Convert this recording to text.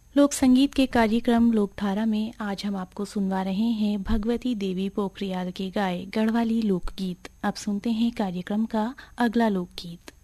लोक संगीत के कार्यक्रम लोकधारा में आज हम आपको सुनवा रहे हैं भगवती देवी पोखरियाल के गाए गढ़वाली लोकगीत। अब सुनते हैं कार्यक्रम का अगला लोकगीत।